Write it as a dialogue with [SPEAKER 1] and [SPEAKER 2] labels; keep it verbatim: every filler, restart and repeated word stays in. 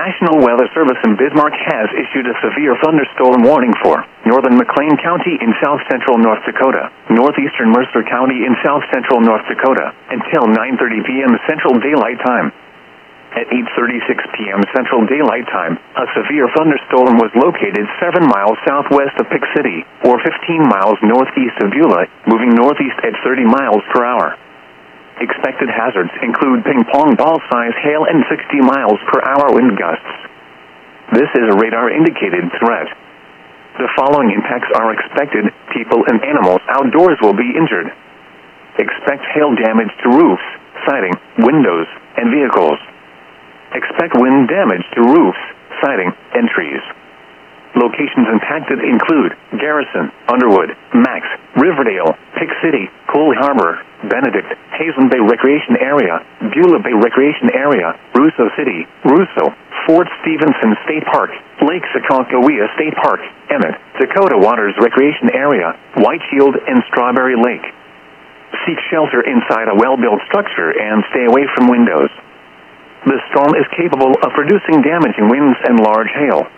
[SPEAKER 1] National Weather Service in Bismarck has issued a severe thunderstorm warning for northern McLean County in south-central North Dakota, northeastern Mercer County in south-central North Dakota, until nine thirty p.m. Central Daylight Time. At eight thirty-six p.m. Central Daylight Time, a severe thunderstorm was located seven miles southwest of Pick City, or fifteen miles northeast of Beulah, moving northeast at thirty miles per hour. Expected hazards include ping-pong ball-size hail and sixty miles per hour wind gusts. This is a radar-indicated threat. The following impacts are expected. People and animals outdoors will be injured. Expect hail damage to roofs, siding, windows, and vehicles. Expect wind damage to roofs, siding, and trees. Locations impacted include Garrison, Underwood, Max, Riverdale, Pick City, Coal Harbor, Benedict, Hazen Bay Recreation Area, Beulah Bay Recreation Area, Russo City, Russo, Fort Stevenson State Park, Lake Sakoncoquia State Park, Emmett, Dakota Waters Recreation Area, White Shield, and Strawberry Lake. Seek shelter inside a well-built structure and stay away from windows. The storm is capable of producing damaging winds and large hail.